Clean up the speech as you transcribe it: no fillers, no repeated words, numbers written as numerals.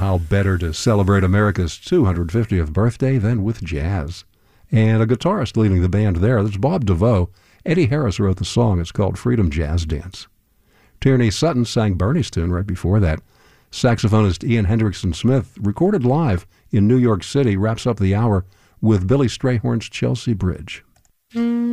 how better to celebrate America's 250th birthday than with jazz. And a guitarist leading the band there, that's Bob DeVoe. Eddie Harris wrote the song. It's called Freedom Jazz Dance. Tierney Sutton sang Bernie's tune right before that. Saxophonist Ian Hendrickson Smith, recorded live in New York City, wraps up the hour with Billy Strayhorn's Chelsea Bridge.